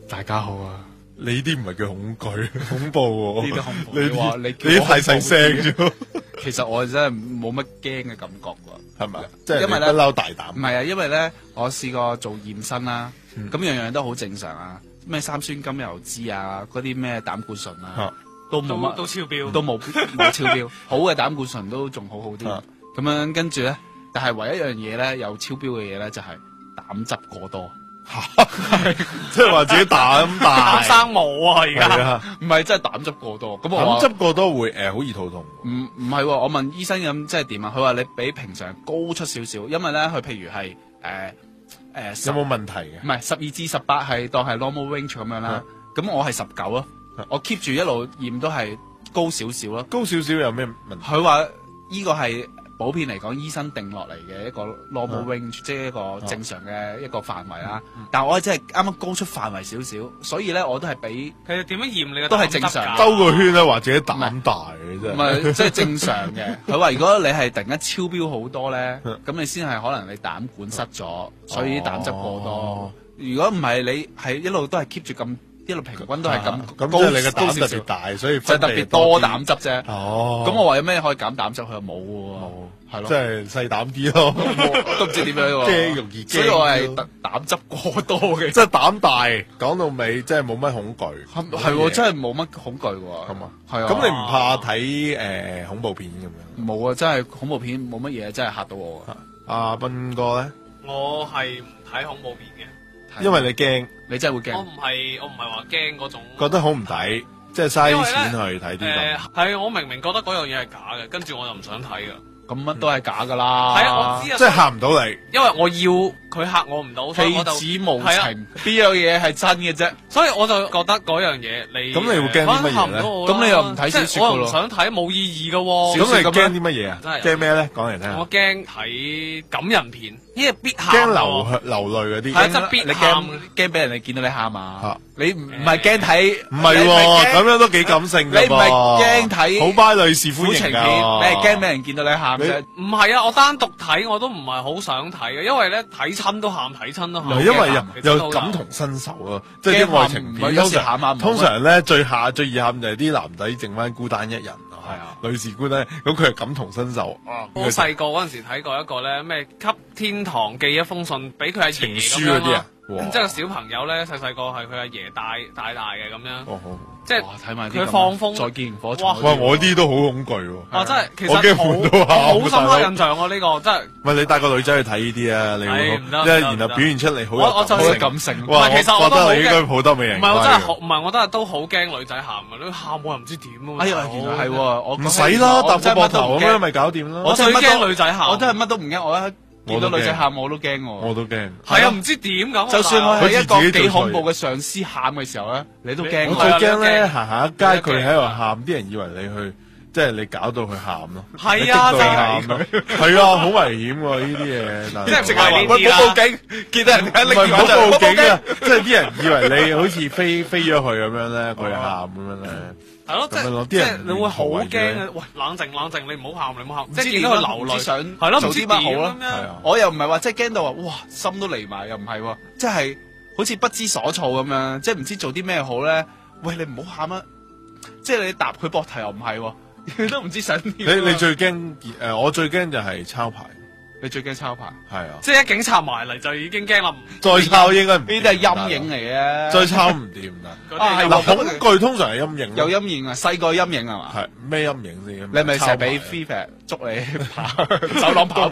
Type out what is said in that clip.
大家好啊！ 你啲唔係叫恐懼，恐怖喎。 呢啲恐怖， 你你話你叫我啲太細聲咗， 其實我真係冇乜驚嘅感覺喎。 係咪？即係因為呢你不嬲大膽。 唔係啊，因為咧我試過做驗身啦，咁樣樣都好正常啊。咩三酸甘油脂啊，嗰啲咩膽固醇啊，都冇乜， 都超標， 都冇超標。好嘅膽固醇都仲好啲。咁樣跟住咧，但係唯一一樣嘢咧有超標嘅嘢咧就係膽汁過多。 即係話自己膽大， 膽生毛啊！而家唔係真係膽汁過多。咁我膽汁過多會好易肚痛。 唔係喎，我問醫生咁即係點啊？佢話你比平常高出少少，因為咧佢譬如係有冇問題嘅？ 唔係12至18係當係 normal range 咁樣啦。咁我係19咯，我 keep 住一路驗都係高少少咯。 高少少有咩問題？ 佢話呢個係普遍嚟講醫生定落嚟嘅一個 normal range，即係一個正常嘅一個範圍啦。但係我真係啱啱高出範圍少少，所以咧我都係比其實點樣驗你嘅都係正常兜個圈咧，或者膽大嘅啫。 唔係即係正常嘅。佢話如果你係突然間超標好多咧，咁你先係可能你膽管塞咗，所以啲膽汁過多。如果唔係你係一路都係 keep 住咁。一路平均都係咁， 咁即係你嘅膽特別大，所以就特別多膽汁啫。 哦， 咁我話有咩可以減膽汁？佢話冇喎，係咯， 即係細膽啲咯， 都唔知點樣喎。 驚容易驚， 所以我係膽汁過多嘅。 即係膽大，講到尾即係冇乜恐懼。 係喎，真係冇乜恐懼喎。 咁啊， 係啊。 咁你唔怕睇恐怖片咁樣？ 冇啊，真係恐怖片冇乜嘢，真係嚇到我。 阿斌哥咧， 我係唔睇恐怖片嘅。 因為你驚， 你真係會驚。 我唔係話驚嗰種， 覺得好唔抵，即係嘥啲錢去睇啲咁。 係我明明覺得嗰樣嘢係假嘅，跟住我就唔想睇噶。 咁乜都係假㗎啦。 係啊，我知啊。 即係嚇唔到你， 因為我要佢嚇我唔到，所以我就戲子無情，邊樣嘢係真嘅啫？ 所以我就覺得嗰樣嘢你咁你會驚啲乜嘢咧？ 咁你又唔睇小説㗎咯？ 我唔想睇，冇意義㗎喎。 咁你驚啲乜嘢啊？驚咩咧？講嚟聽下。 我驚睇感人片，因為必喊。 驚流淚嗰啲。 係真係必喊。 驚俾人哋見到你喊啊！你唔係驚睇， 唔係喎，咁樣都幾感性㗎噃。 你唔係驚睇好巴女士歡迎㗎。 你係驚俾人見到你喊啫。 唔係啊，我單獨睇我都唔係好想睇嘅，因為咧睇親都喊，睇親都喊。 因為又感同身受咯，即係啲愛情片通常咧最易喊就係啲男仔剩翻孤單一人。係啊，女士孤單，咁佢係感同身受。 我細個嗰陣時睇過一個咧咩，給天堂寄一封信俾佢阿爺情書嗰啲啊。 即係個小朋友咧，細細個係佢阿爺帶大嘅咁樣。 哦好。 即係睇埋佢放風， 再見螢火蟲。 哇！我啲都好恐懼喎。 啊，真係，其我驚悶到喊。 好深刻印象喎，呢個真係。 唔係你帶個女仔去睇呢啲啊，你會然後表現出嚟好有感性。 哇！其實我覺得你應該抱得美人。 唔係我真係好，唔係我真係都好驚女仔喊嘅，你喊我又唔知點咯。 哎呀，原來係喎，我唔使啦，搭個膊頭咁樣咪搞掂啦。 我最驚女仔喊， 我真係乜都唔驚，我見到女仔喊我都驚喎。 我都驚。 係啊，唔知點咁。 就算我係一個幾恐怖嘅上司喊嘅時候咧，你都驚。 我最驚咧行下街，佢喺度喊，啲人以為你去，即係你搞到佢喊咯。 係啊，真係。係啊，好危險喎呢啲嘢。 即係淨係呢啲啦。報警，見到人喺唔係唔好報警啊！即係啲人以為你好似飛咗去咁樣咧，佢喊咁樣咧。 係咯，即係你會好驚啊！喂，冷靜，你唔好喊，你唔好喊，即係見到佢流淚，係咯， 做啲乜好咯？ 我又唔係話即係驚到話，哇，心都離埋，又唔係喎，即係好似不知所措咁樣，即係唔知做啲咩好咧。喂，你唔好喊啊！即係你搭佢膊頭又唔係喎，你都唔知想點。 你最驚我最驚就係抄牌。 你最驚抄牌？ 係啊， 即係一警察埋嚟就已經驚啦。 再抄應該唔呢啲係陰影嚟嘅， 再抄唔掂㗎。 嗱， 恐懼通常係陰影。 有陰影啊，細個陰影係嘛？ 係咩陰影先？ 你係咪成日俾 FIFA 捉你跑走廊跑？